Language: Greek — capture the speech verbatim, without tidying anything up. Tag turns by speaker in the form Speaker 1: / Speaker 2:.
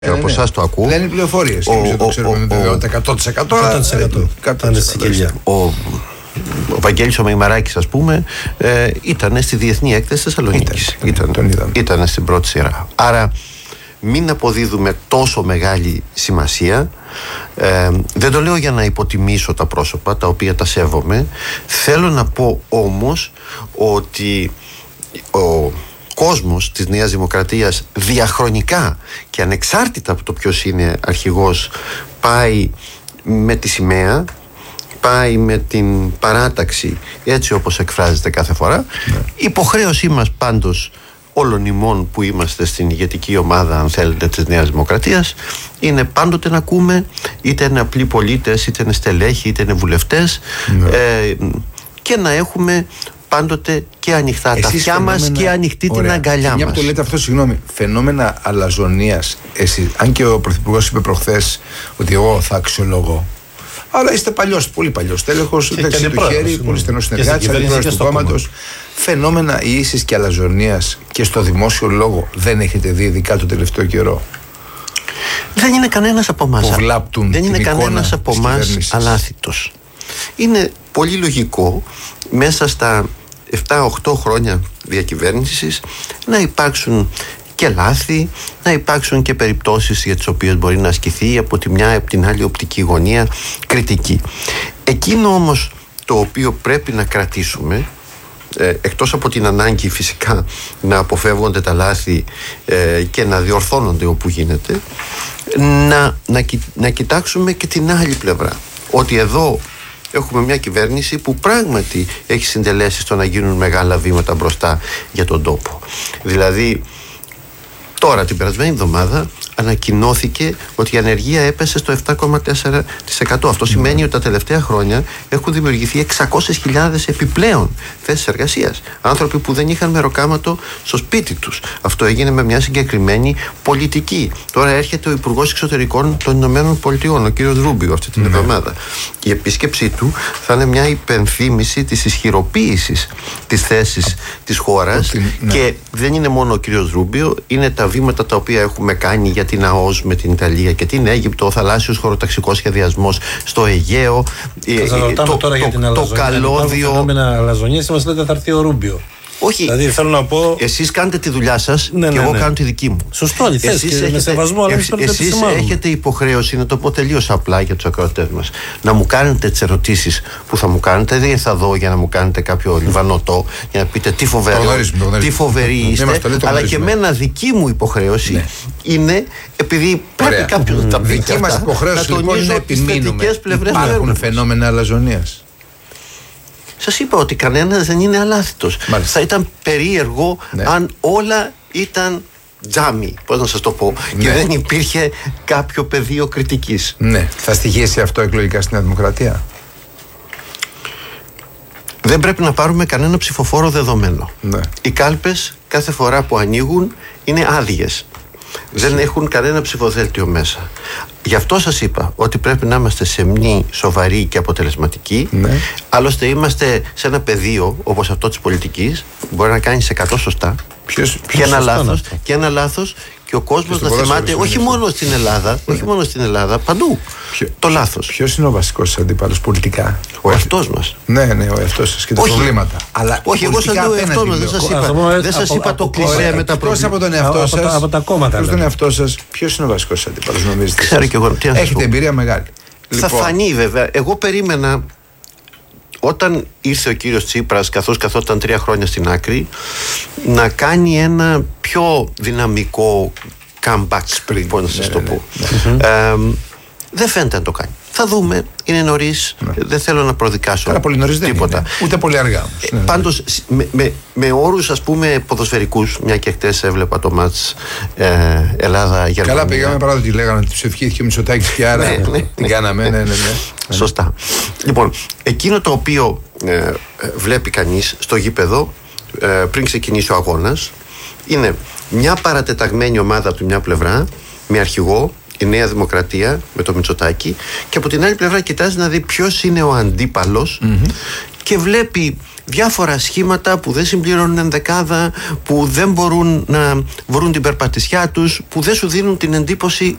Speaker 1: Και από εσάς το ακούω.
Speaker 2: Λένε οι πληροφορίες. Εμείς το ξέρουμε με βεβαιότητα εκατό τοις εκατό.
Speaker 3: εκατό τοις εκατό.
Speaker 1: Ο Ο Βαγγέλης ο Μεϊμαράκης, ας πούμε, ε, ήταν στη Διεθνή Έκθεση Θεσσαλονίκης. Ήταν, ήταν, ήταν στην πρώτη σειρά. Άρα μην αποδίδουμε τόσο μεγάλη σημασία. Ε, δεν το λέω για να υποτιμήσω τα πρόσωπα, τα οποία τα σέβομαι. Θέλω να πω όμως ότι ο κόσμος της Νέας Δημοκρατίας διαχρονικά και ανεξάρτητα από το ποιος είναι αρχηγός πάει με τη σημαία, πάει με την παράταξη έτσι όπως εκφράζεται κάθε φορά. Ναι. Υποχρέωσή μας πάντως όλων ημών που είμαστε στην ηγετική ομάδα, αν θέλετε, της Νέας Δημοκρατίας, είναι πάντοτε να ακούμε, είτε είναι απλοί πολίτες, είτε είναι στελέχοι, είτε είναι βουλευτές, ναι. ε, και να έχουμε πάντοτε και ανοιχτά τα αυτιά μας και ανοιχτή ωραία. Την αγκαλιά μας.
Speaker 2: Μια που το λέτε αυτό, συγγνώμη, φαινόμενα αλαζονίας, εσείς, αν και ο Πρωθυπουργός είπε προχθές ότι εγώ θα αξιολογώ. Αλλά είστε παλιός, πολύ παλιός τέλεχος, δεξί του χέρι, πολύ στενός συνεργάτης, αντιπρόεδρος του κόμματος. Φαινόμενα ίσης και αλαζονίας και στο δημόσιο λόγο δεν έχετε δει, ειδικά το τελευταίο καιρό?
Speaker 1: Δεν είναι κανένας από εμάς.
Speaker 2: Που βλάπτουν
Speaker 1: δεν είναι
Speaker 2: την
Speaker 1: κανένας από εμάς αλάθητος. Είναι πολύ λογικό μέσα στα επτά οχτώ χρόνια διακυβέρνησης να υπάρξουν και λάθη, να υπάρξουν και περιπτώσεις για τις οποίες μπορεί να ασκηθεί από τη μια από την άλλη οπτική γωνία κριτική. Εκείνο όμως το οποίο πρέπει να κρατήσουμε, ε, εκτός από την ανάγκη φυσικά να αποφεύγονται τα λάθη ε, και να διορθώνονται όπου γίνεται, να, να, να κοιτάξουμε και την άλλη πλευρά, ότι εδώ έχουμε μια κυβέρνηση που πράγματι έχει συντελέσει στο να γίνουν μεγάλα βήματα μπροστά για τον τόπο. Δηλαδή τώρα την περασμένη εβδομάδα ανακοινώθηκε ότι η ανεργία έπεσε στο επτά κόμμα τέσσερα τοις εκατό. Αυτό σημαίνει ότι τα τελευταία χρόνια έχουν δημιουργηθεί εξακόσιες χιλιάδες επιπλέον θέσεις εργασίας. Άνθρωποι που δεν είχαν μεροκάματο στο σπίτι τους. Αυτό έγινε με μια συγκεκριμένη πολιτική. Τώρα έρχεται ο Υπουργός Εξωτερικών των Ηνωμένων Πολιτειών, ο κύριος Ρούμπιο, αυτή την εβδομάδα. Η επίσκεψή του θα είναι μια υπενθύμηση της ισχυροποίησης της θέσης της χώρας. Ναι. Και δεν είναι μόνο ο κύριος Ρούμπιο, είναι τα βήματα τα οποία έχουμε κάνει για την ΑΟΣ με την Ιταλία και την Αίγυπτο, ο θαλάσσιος χωροταξικός σχεδιασμός στο Αιγαίο,
Speaker 3: το, το, το,
Speaker 1: το καλώδιο.
Speaker 3: Φαινόμενα αλαζονίας, μας λέτε θα έρθει ο Ρούμπιο.
Speaker 1: Όχι,
Speaker 3: δηλαδή θέλω να πω.
Speaker 1: Εσείς κάνετε τη δουλειά σας, ναι, και ναι, εγώ ναι. κάνω τη δική μου.
Speaker 3: Σωστό, εσείς έχετε, με σεβασμό, αλλά εσείς,
Speaker 1: εσείς έχετε υποχρέωση, να το πω τελείως απλά για τους ακροατές μας, να μου κάνετε τις ερωτήσεις που θα μου κάνετε. Δεν θα δω για να μου κάνετε κάποιο λιβανοτό, για να πείτε τι φοβερό, τι φοβεροί είστε, αλλά και εμένα δική μου υποχρέωση ναι. είναι, επειδή πρέπει κάποιος να τα πει.
Speaker 2: Δική μας υποχρέωση λοιπόν είναι να επιμείνουμε. Υπάρχουν φαινόμενα αλαζονίας.
Speaker 1: Σας είπα ότι κανένας δεν είναι αλάθητος. Μάλιστα. Θα ήταν περίεργο ναι. αν όλα ήταν τζάμι, πώς να σας το πω, ναι. και δεν υπήρχε κάποιο πεδίο κριτικής.
Speaker 2: Ναι. Θα στοιχήσει αυτό εκλογικά στην Δημοκρατία?
Speaker 1: Δεν πρέπει να πάρουμε κανένα ψηφοφόρο δεδομένο. Ναι. Οι κάλπες κάθε φορά που ανοίγουν είναι άδειες. Δεν έχουν κανένα ψηφοδέλτιο μέσα. Γι' αυτό σας είπα ότι πρέπει να είμαστε σεμνοί, σοβαροί και αποτελεσματικοί. Ναι. Άλλωστε είμαστε σε ένα πεδίο όπως αυτό της πολιτικής, μπορεί να κάνεις εκατό σωστά. Ποιος, ποιος και, ένα λάθος, και ένα λάθος και ο κόσμος να θυμάται όχι μόνο στην Ελλάδα, ναι. όχι μόνο στην Ελλάδα, παντού Ποιο, το λάθος.
Speaker 2: Ποιος είναι ο βασικός αντίπαλος πολιτικά?
Speaker 1: Ο εαυτός μας.
Speaker 2: Ναι, ναι, ο εαυτός σας και τα όχι, προβλήματα.
Speaker 1: Αλλά όχι, εγώ σας λέω εαυτός μας, δεν σας είπα, δεν σας είπα το κλισέ με τα προβλήματα.
Speaker 2: Από τον εαυτό σας,
Speaker 3: από τα κόμματα.
Speaker 2: Προς τον εαυτό σας, ποιος είναι ο βασικός αντίπαλος, νομίζετε?
Speaker 1: Ξέρω και εγώ.
Speaker 2: Έχετε εμπειρία μεγάλη.
Speaker 1: Θα φανεί βέβαια. Εγώ περίμενα όταν ήρθε ο κύριος Τσίπρας, καθώς καθόταν τρία χρόνια στην άκρη, να κάνει ένα πιο δυναμικό comeback sprint, πώς να σας ναι, το ναι, πω. Ναι, ναι. Ε, δεν φαίνεται να το κάνει. Θα δούμε, είναι νωρίς, ναι. δεν θέλω να προδικάσω
Speaker 2: Καλά, πολύ νωρίς τίποτα. Δεν είναι. Ούτε πολύ αργά.
Speaker 1: Ε, πάντως, με, με, με όρους ας πούμε ποδοσφαιρικούς, μια και χτες έβλεπα το μάτς ε, Ελλάδα-Γερμανία.
Speaker 2: Καλά πήγαμε, παρά ότι λέγανε ότι τους ευχήθηκε ο Μητσοτάκης και άρα ναι, ναι, την κάναμε. Ναι, ναι, ναι.
Speaker 1: Σωστά. Λοιπόν, εκείνο το οποίο ε, βλέπει κανείς στο γήπεδο ε, πριν ξεκινήσει ο αγώνας είναι μια παρατεταγμένη ομάδα από τη μια πλευρά με αρχηγό η Νέα Δημοκρατία με το Μητσοτάκη και από την άλλη πλευρά κοιτάζει να δει ποιος είναι ο αντίπαλος mm-hmm. και βλέπει διάφορα σχήματα που δεν συμπληρώνουν ενδεκάδα, που δεν μπορούν να βρουν την περπατησιά τους, που δεν σου δίνουν την εντύπωση